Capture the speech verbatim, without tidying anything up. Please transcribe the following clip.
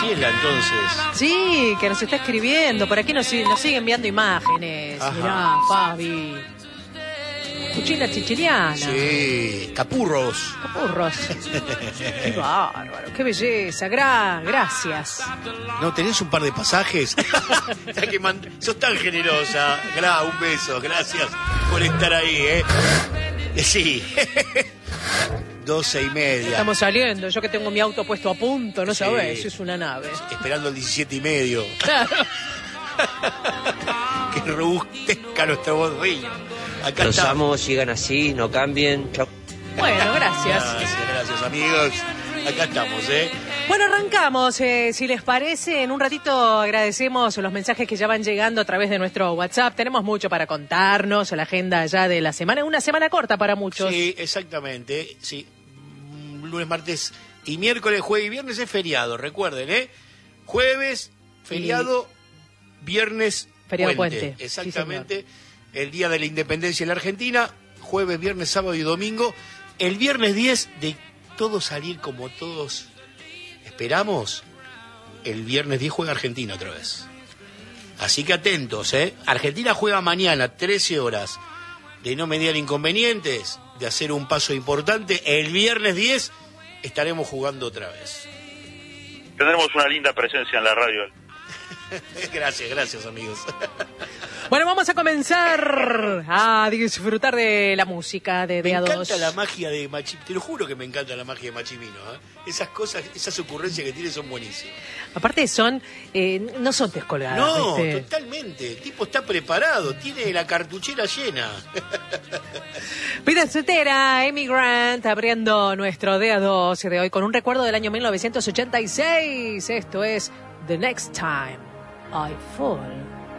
Gabriela, entonces. Sí, que nos está escribiendo. Por aquí nos, nos sigue enviando imágenes. Ajá. Mirá, Fabi. Cuchina chichiliana. Sí, capurros. Capurros. Qué bárbaro, qué belleza. Gra gracias. ¿No tenés un par de pasajes? Ya que mand- Sos tan generosa. Gra, un beso, gracias por estar ahí, ¿eh? Eh, Sí. Doce y media. Estamos saliendo. Yo que tengo mi auto puesto a punto, no Sí. sabés, es una nave. Esperando el diecisiete y medio. Claro. Qué robustezca nuestra voz, Río. Acá Los está. amos, sigan así, no cambien. Chau. Bueno, gracias. Gracias, gracias, amigos. Acá estamos, ¿eh? Bueno, arrancamos. Eh, si les parece, en un ratito agradecemos los mensajes que ya van llegando a través de nuestro WhatsApp. Tenemos mucho para contarnos, la agenda ya de la semana. Una semana corta para muchos. Sí, exactamente. Sí. Mm, Lunes, martes y miércoles, jueves y viernes es feriado, recuerden, ¿eh? Jueves, feriado, viernes, Feriado puente. puente. Exactamente. El día de la independencia en la Argentina, jueves, viernes, sábado y domingo. El viernes diez, de todo salir como todos esperamos, el viernes diez juega Argentina otra vez. Así que atentos, ¿eh? Argentina juega mañana, trece horas. De no mediar inconvenientes, de hacer un paso importante, el viernes diez estaremos jugando otra vez. Tenemos una linda presencia en la radio. Gracias, gracias, amigos. Bueno, vamos a comenzar a disfrutar de la música de Me D A dos. encanta la magia de Machimino, te lo juro que me encanta la magia de Machimino, ¿eh? Esas cosas, esas ocurrencias que tiene son buenísimas. Aparte son, eh, no son descolgadas. No, ¿viste? totalmente. El tipo está preparado, tiene la cartuchera llena. Vida soltera, Amy Grant, abriendo nuestro D A dos de hoy con un recuerdo del año mil novecientos ochenta y seis. Esto es The Next Time I Fall.